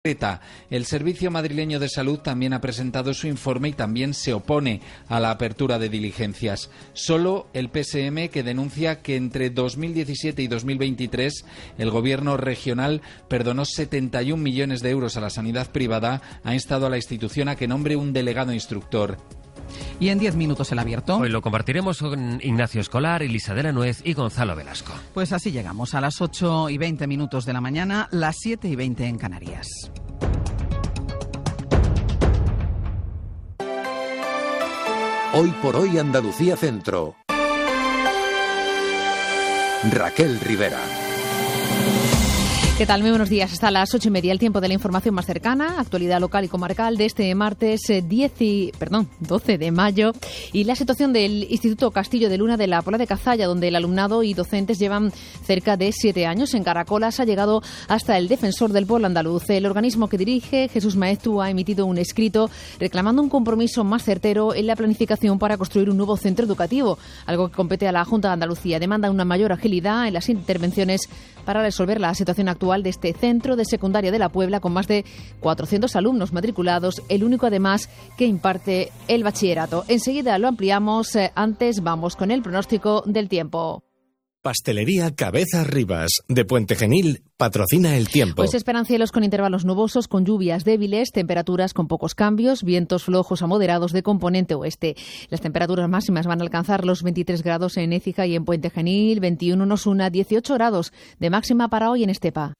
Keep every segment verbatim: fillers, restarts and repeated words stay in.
El Servicio Madrileño de Salud también ha presentado su informe y también se opone a la apertura de diligencias. Solo el P S M, que denuncia que entre dos mil diecisiete y dos mil veintitrés el Gobierno regional perdonó setenta y un millones de euros a la sanidad privada, ha instado a la institución a que nombre un delegado instructor. Y en diez minutos el abierto. Hoy lo compartiremos con Ignacio Escolar, Elisa de la Nuez y Gonzalo Velasco. Pues así llegamos a las ocho y veinte minutos de la mañana, las siete y veinte en Canarias. Hoy por hoy Andalucía Centro. Raquel Rivera. ¿Qué tal? Muy buenos días. Hasta las ocho y media, el tiempo de la información más cercana, actualidad local y comarcal de este martes diez y, perdón, doce de mayo, y la situación del Instituto Castillo de Luna de la Puebla de Cazalla, donde el alumnado y docentes llevan cerca de siete años. En Caracolas ha llegado hasta el defensor del pueblo andaluz. El organismo que dirige, Jesús Maeztu, ha emitido un escrito reclamando un compromiso más certero en la planificación para construir un nuevo centro educativo, algo que compete a la Junta de Andalucía. Demanda una mayor agilidad en las intervenciones para resolver la situación actual de este centro de secundaria de la Puebla, con más de cuatrocientos alumnos matriculados, el único además que imparte el bachillerato. Enseguida lo ampliamos, antes vamos con el pronóstico del tiempo. Pastelería Cabezas Rivas, de Puente Genil, patrocina el tiempo. Pues esperan cielos con intervalos nubosos, con lluvias débiles, temperaturas con pocos cambios, vientos flojos a moderados de componente oeste. Las temperaturas máximas van a alcanzar los veintitrés grados en Écija y en Puente Genil, veintiuno en Osuna, dieciocho grados de máxima para hoy en Estepa.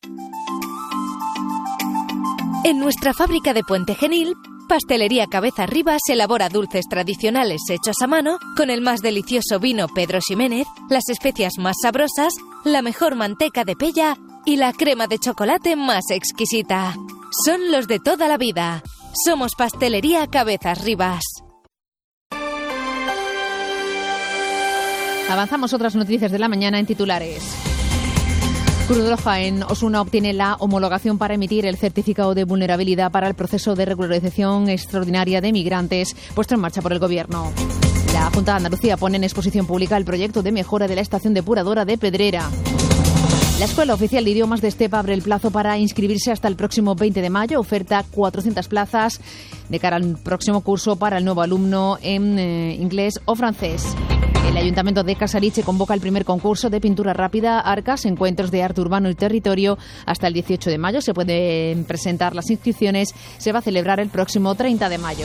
En nuestra fábrica de Puente Genil, Pastelería Cabezas Rivas elabora dulces tradicionales hechos a mano con el más delicioso vino Pedro Ximénez, las especias más sabrosas, la mejor manteca de pella y la crema de chocolate más exquisita. Son los de toda la vida. Somos Pastelería Cabezas Rivas. Avanzamos otras noticias de la mañana en titulares. Cruz Roja en Osuna obtiene la homologación para emitir el certificado de vulnerabilidad para el proceso de regularización extraordinaria de migrantes puesto en marcha por el Gobierno. La Junta de Andalucía pone en exposición pública el proyecto de mejora de la estación depuradora de Pedrera. La Escuela Oficial de Idiomas de Estepa abre el plazo para inscribirse hasta el próximo veinte de mayo. Oferta cuatrocientas plazas de cara al próximo curso para el nuevo alumno en eh, inglés o francés. El Ayuntamiento de Casariche convoca el primer concurso de pintura rápida, arcas, encuentros de arte urbano y territorio hasta el dieciocho de mayo. Se pueden presentar las inscripciones. Se va a celebrar el próximo treinta de mayo.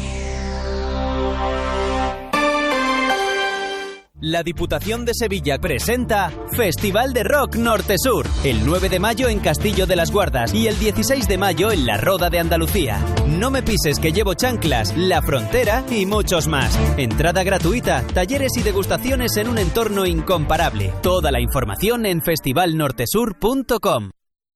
La Diputación de Sevilla presenta Festival de Rock Norte-Sur, el nueve de mayo en Castillo de las Guardas y el dieciséis de mayo en La Roda de Andalucía. No me pises que llevo chanclas, La Frontera y muchos más. Entrada gratuita, talleres y degustaciones en un entorno incomparable. Toda la información en festival nortesur punto com.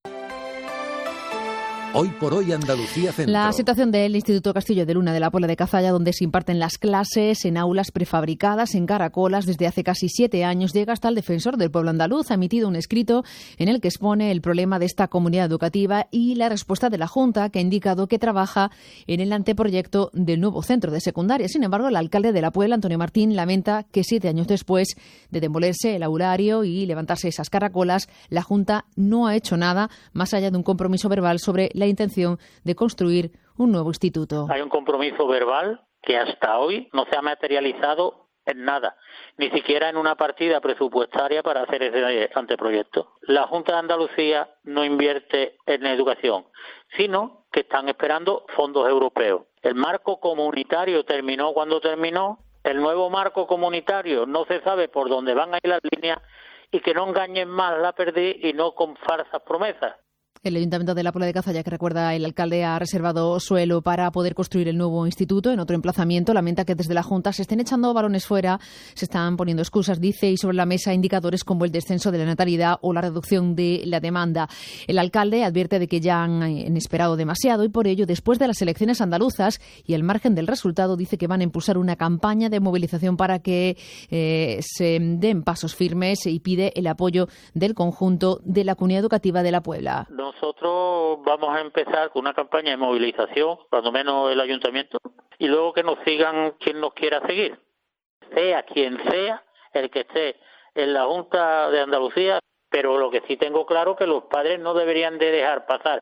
Hoy por hoy Andalucía Centro. La situación del Instituto Castillo de Luna de la Puebla de Cazalla, donde se imparten las clases en aulas prefabricadas en Caracolas desde hace casi siete años, llega hasta el defensor del pueblo andaluz. Ha emitido un escrito en el que expone el problema de esta comunidad educativa y la respuesta de la Junta, que ha indicado que trabaja en el anteproyecto del nuevo centro de secundaria. Sin embargo, el alcalde de la Puebla, Antonio Martín, lamenta que siete años después de demolerse el aulario y levantarse esas caracolas, la Junta no ha hecho nada más allá de un compromiso verbal sobre la intención de construir un nuevo instituto. Hay un compromiso verbal que hasta hoy no se ha materializado en nada, ni siquiera en una partida presupuestaria para hacer ese anteproyecto. La Junta de Andalucía no invierte en educación, sino que están esperando fondos europeos. El marco comunitario terminó cuando terminó, el nuevo marco comunitario no se sabe por dónde van a ir las líneas y que no engañen más la perdiz y no con falsas promesas. El Ayuntamiento de la Puebla de Cazalla, que recuerda el alcalde, ha reservado suelo para poder construir el nuevo instituto en otro emplazamiento. Lamenta que desde la Junta se estén echando balones fuera, se están poniendo excusas, dice, y sobre la mesa indicadores como el descenso de la natalidad o la reducción de la demanda. El alcalde advierte de que ya han esperado demasiado y por ello, después de las elecciones andaluzas y al margen del resultado, dice que van a impulsar una campaña de movilización para que eh, se den pasos firmes y pide el apoyo del conjunto de la comunidad educativa de la Puebla. Nosotros vamos a empezar con una campaña de movilización, cuando menos el ayuntamiento, y luego que nos sigan quien nos quiera seguir. Sea quien sea el que esté en la Junta de Andalucía, pero lo que sí tengo claro es que los padres no deberían de dejar pasar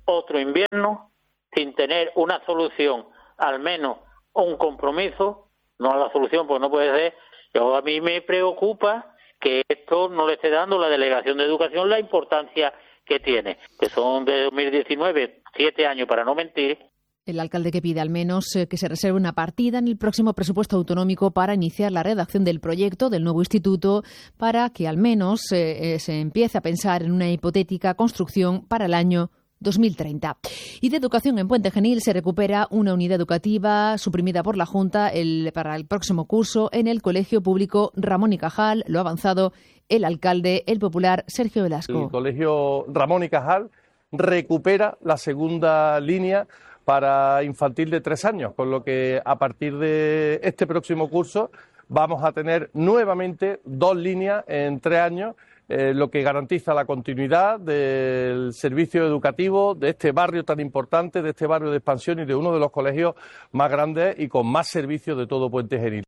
otro invierno sin tener una solución, al menos un compromiso, no a la solución, pues no puede ser. Yo, a mí me preocupa que esto no le esté dando la Delegación de Educación la importancia que tiene, que son de dos mil diecinueve, siete años para no mentir. El alcalde que pide al menos eh, que se reserve una partida en el próximo presupuesto autonómico para iniciar la redacción del proyecto del nuevo instituto, para que al menos eh, eh, se empiece a pensar en una hipotética construcción para el año dos mil treinta. Y de educación en Puente Genil se recupera una unidad educativa suprimida por la Junta el, para el próximo curso en el Colegio Público Ramón y Cajal. Lo ha avanzado el alcalde, el popular Sergio Velasco. El Colegio Ramón y Cajal recupera la segunda línea para infantil de tres años, con lo que a partir de este próximo curso vamos a tener nuevamente dos líneas en tres años, eh, lo que garantiza la continuidad del servicio educativo de este barrio tan importante, de este barrio de expansión y de uno de los colegios más grandes y con más servicios de todo Puente Genil.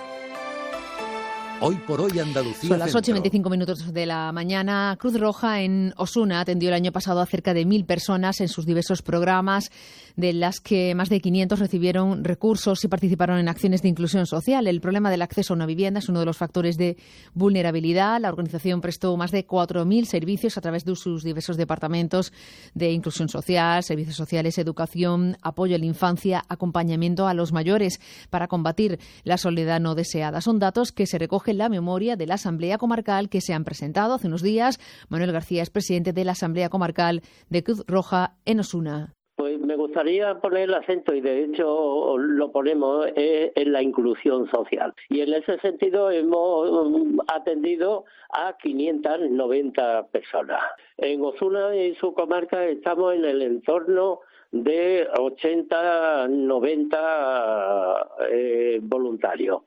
Hoy por hoy Andalucía. Son las ocho y veinticinco minutos de la mañana. Cruz Roja en Osuna atendió el año pasado a cerca de mil personas en sus diversos programas, de las que más de quinientos recibieron recursos y participaron en acciones de inclusión social. El problema del acceso a una vivienda es uno de los factores de vulnerabilidad. La organización prestó más de cuatro mil servicios a través de sus diversos departamentos de inclusión social, servicios sociales, educación, apoyo a la infancia, acompañamiento a los mayores para combatir la soledad no deseada. Son datos que se recogen la memoria de la Asamblea Comarcal que se han presentado hace unos días. Manuel García es presidente de la Asamblea Comarcal de Cruz Roja en Osuna. Pues me gustaría poner el acento, y de hecho lo ponemos, eh, en la inclusión social. Y en ese sentido hemos atendido a quinientas noventa personas. En Osuna y su comarca estamos en el entorno de ochenta, noventa eh, voluntarios.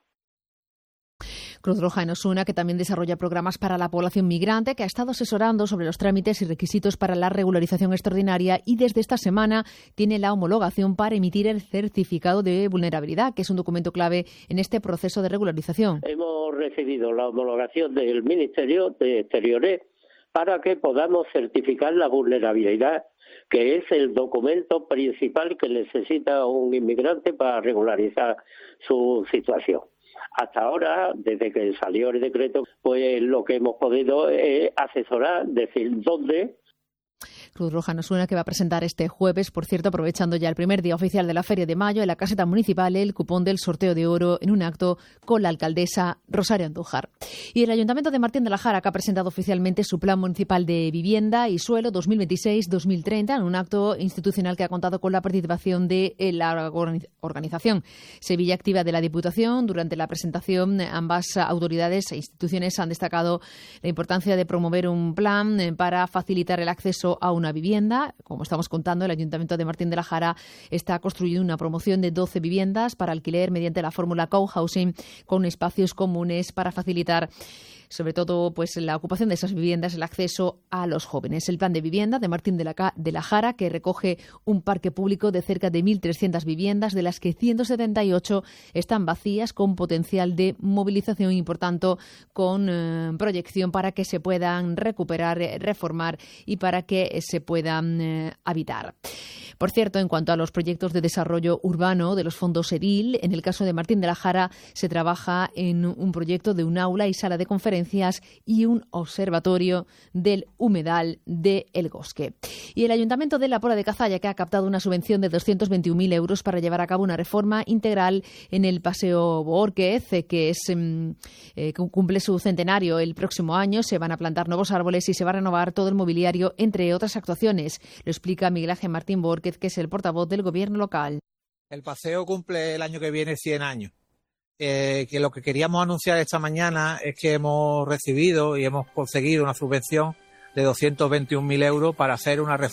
Cruz Roja en Osuna, que también desarrolla programas para la población migrante, que ha estado asesorando sobre los trámites y requisitos para la regularización extraordinaria, y desde esta semana tiene la homologación para emitir el certificado de vulnerabilidad, que es un documento clave en este proceso de regularización. Hemos recibido la homologación del Ministerio de Exteriores para que podamos certificar la vulnerabilidad, que es el documento principal que necesita un inmigrante para regularizar su situación. Hasta ahora, desde que salió el decreto, pues lo que hemos podido es asesorar, decir dónde. Cruz Roja nos suena que va a presentar este jueves, por cierto, aprovechando ya el primer día oficial de la Feria de Mayo, en la caseta municipal, el cupón del sorteo de oro en un acto con la alcaldesa Rosario Andújar. Y el Ayuntamiento de Martín de la Jara, que ha presentado oficialmente su Plan Municipal de Vivienda y Suelo dos mil veintiséis dos mil treinta, en un acto institucional que ha contado con la participación de la organización Sevilla Activa de la Diputación. Durante la presentación, ambas autoridades e instituciones han destacado la importancia de promover un plan para facilitar el acceso a una vivienda. Como estamos contando, el Ayuntamiento de Martín de la Jara está construyendo una promoción de doce viviendas para alquiler mediante la fórmula cohousing, con espacios comunes para facilitar sobre todo pues la ocupación de esas viviendas, el acceso a los jóvenes. El plan de vivienda de Martín de la, de la Jara, que recoge un parque público de cerca de mil trescientas viviendas, de las que ciento setenta y ocho están vacías, con potencial de movilización y, por tanto, con eh, proyección para que se puedan recuperar, eh, reformar y para que eh, se puedan eh, habitar. Por cierto, en cuanto a los proyectos de desarrollo urbano de los fondos EDIL, en el caso de Martín de la Jara se trabaja en un proyecto de un aula y sala de conferencias y un observatorio del humedal de El Bosque. Y el Ayuntamiento de La Pola de Cazalla, que ha captado una subvención de doscientos veintiún mil euros para llevar a cabo una reforma integral en el Paseo Boórquez, que es eh, cumple su centenario el próximo año. Se van a plantar nuevos árboles y se va a renovar todo el mobiliario, entre otras actuaciones. Lo explica Miguel Ángel Martín Boórquez, que es el portavoz del gobierno local. El paseo cumple el año que viene cien años. Eh, que lo que queríamos anunciar esta mañana es que hemos recibido y hemos conseguido una subvención de doscientos veintiún mil euros para hacer una reforma